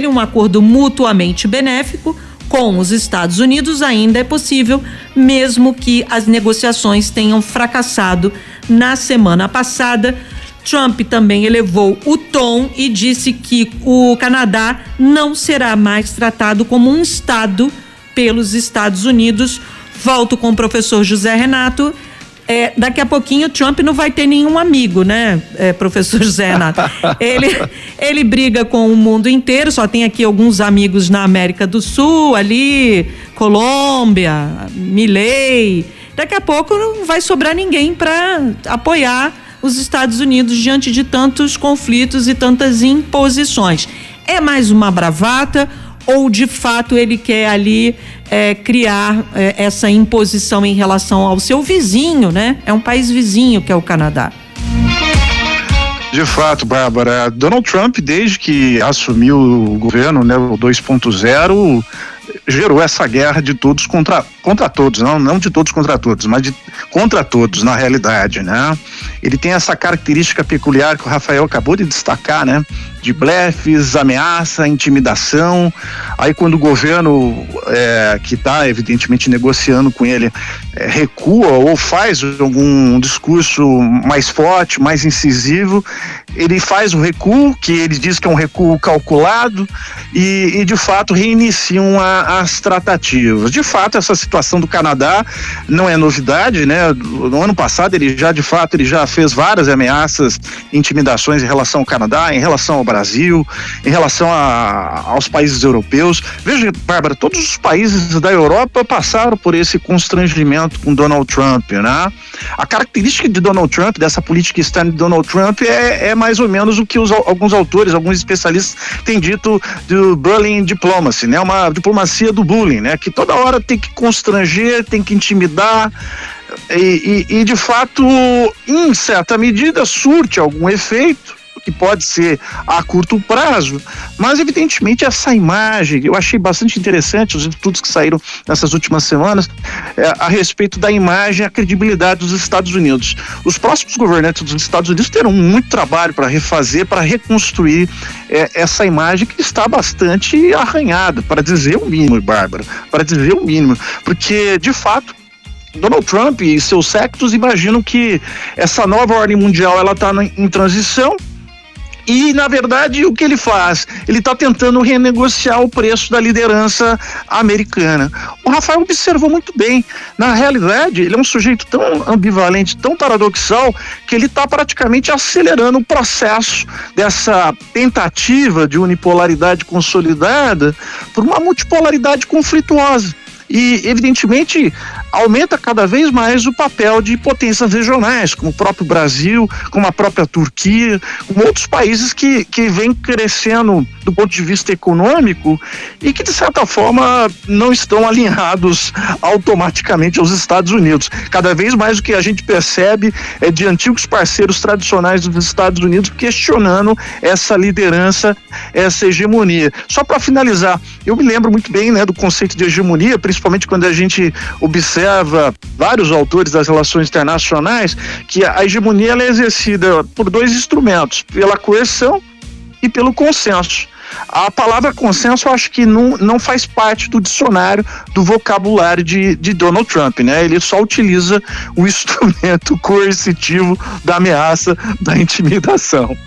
ele, um acordo mutuamente benéfico com os Estados Unidos ainda é possível, mesmo que as negociações tenham fracassado na semana passada. Trump também elevou o tom e disse que o Canadá não será mais tratado como um estado pelos Estados Unidos. Volto com o professor José Renato. Daqui a pouquinho Trump não vai ter nenhum amigo, né, professor José Renato? Ele briga com o mundo inteiro, só tem aqui alguns amigos na América do Sul, ali, Colômbia, Milei. Daqui a pouco não vai sobrar ninguém para apoiar os Estados Unidos diante de tantos conflitos e tantas imposições. É mais uma bravata ou de fato ele quer ali criar essa imposição em relação ao seu vizinho, né? É um país vizinho que é o Canadá. De fato, Bárbara, Donald Trump, desde que assumiu o governo, né, o 2.0, gerou essa guerra de todos contra todos, não de todos contra todos, mas contra todos, na realidade, né? Ele tem essa característica peculiar que o Rafael acabou de destacar, né? De blefes, ameaça, intimidação. Aí quando o governo que está evidentemente negociando com ele recua ou faz algum discurso mais forte, mais incisivo, ele faz o recuo, que ele diz que é um recuo calculado e de fato reiniciam as tratativas. De fato, essa situação do Canadá não é novidade, né? No ano passado ele já fez várias ameaças, intimidações em relação ao Canadá, em relação ao Brasil, em relação aos países europeus. Veja, Bárbara, todos os países da Europa passaram por esse constrangimento com Donald Trump, né? A característica de Donald Trump, dessa política externa de Donald Trump, é mais ou menos o que alguns autores, alguns especialistas têm dito do bullying diplomacy, né? Uma diplomacia do bullying, né? Que toda hora tem que constranger, tem que intimidar e de fato, em certa medida, surte algum efeito, que pode ser a curto prazo, mas evidentemente essa imagem, eu achei bastante interessante os estudos que saíram nessas últimas semanas a respeito da imagem e a credibilidade dos Estados Unidos. Os próximos governantes dos Estados Unidos terão muito trabalho para refazer, para reconstruir essa imagem que está bastante arranhada, para dizer o mínimo, Bárbara, para dizer o mínimo, porque de fato Donald Trump e seus séquitos imaginam que essa nova ordem mundial ela está em transição. E, na verdade, o que ele faz? Ele está tentando renegociar o preço da liderança americana. O Rafael observou muito bem. Na realidade, ele é um sujeito tão ambivalente, tão paradoxal, que ele está praticamente acelerando o processo dessa tentativa de unipolaridade consolidada por uma multipolaridade conflituosa. E, evidentemente, aumenta cada vez mais o papel de potências regionais, como o próprio Brasil, como a própria Turquia, como outros países que vêm crescendo do ponto de vista econômico e que, de certa forma, não estão alinhados automaticamente aos Estados Unidos. Cada vez mais o que a gente percebe é de antigos parceiros tradicionais dos Estados Unidos questionando essa liderança, essa hegemonia. Só para finalizar, eu me lembro muito bem, né, do conceito de hegemonia, principalmente quando a gente observa vários autores das relações internacionais, que a hegemonia ela é exercida por dois instrumentos, pela coerção e pelo consenso. A palavra consenso eu acho que não faz parte do dicionário, do vocabulário de Donald Trump, né? Ele só utiliza o instrumento coercitivo da ameaça, da intimidação.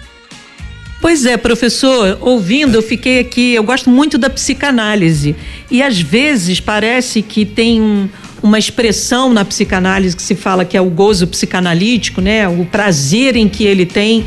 Pois é, professor, ouvindo, eu fiquei aqui, eu gosto muito da psicanálise e às vezes parece que tem uma expressão na psicanálise que se fala que é o gozo psicanalítico, né? O prazer em que ele tem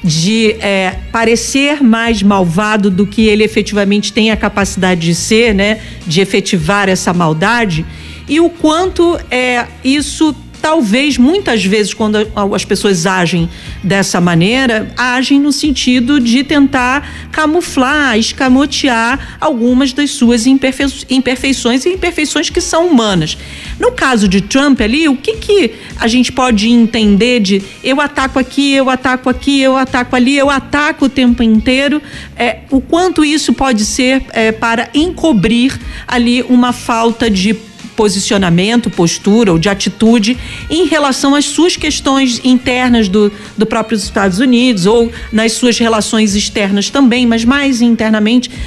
de parecer mais malvado do que ele efetivamente tem a capacidade de ser, né? De efetivar essa maldade e o quanto isso talvez, muitas vezes, quando as pessoas agem dessa maneira, agem no sentido de tentar camuflar, escamotear algumas das suas imperfeições e imperfeições que são humanas. No caso de Trump ali, o que a gente pode entender de eu ataco aqui, eu ataco aqui, eu ataco ali, eu ataco o tempo inteiro, o quanto isso pode ser para encobrir ali uma falta de posicionamento, postura ou de atitude em relação às suas questões internas do próprio Estados Unidos ou nas suas relações externas também, mas mais internamente